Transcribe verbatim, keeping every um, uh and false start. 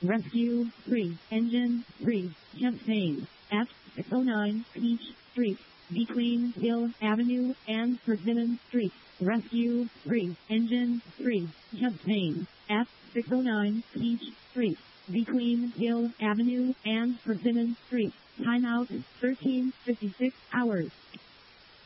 Rescue three, Engine three, Champaign, at six oh nine Peach Street, between Hill Avenue and Persimmon Street. Rescue three, Engine three, Champaign, at six oh nine Peach Street, between Hill Avenue and Persimmon Street. Timeout thirteen fifty-six hours.